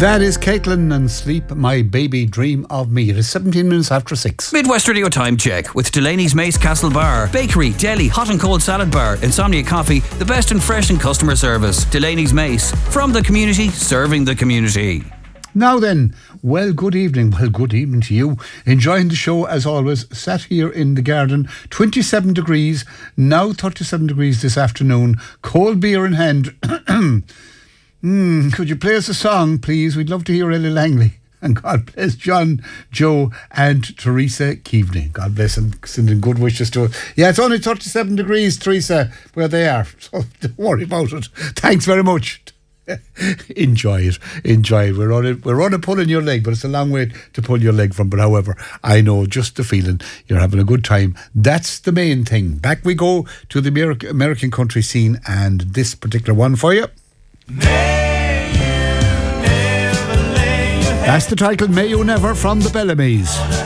That is Caitlin and Sleep My Baby Dream of Me. It is 17 minutes after 6. Midwest Radio time check with Delaney's Mace Castle Bar. Bakery, deli, hot and cold salad bar, Insomnia Coffee, the best in fresh and customer service. Delaney's Mace. From the community, serving the community. Now then, well, good evening. Well, good evening to you. Enjoying the show as always. Sat here in the garden. 27 degrees. Now 37 degrees this afternoon. Cold beer in hand. Could you play us a song, please? We'd love to hear Ellie Langley. And God bless John, Joe and Teresa Keaveney. God bless them, sending good wishes to us. Yeah, it's only 37 degrees, Teresa, where they are. So don't worry about it. Thanks very much. Enjoy it. We're on a pulling your leg, but it's a long way to pull your leg from. But however, I know just the feeling you're having a good time. That's the main thing. Back we go to the American country scene, and this particular one for you. That's the title, May You Never, from the Bellamy's.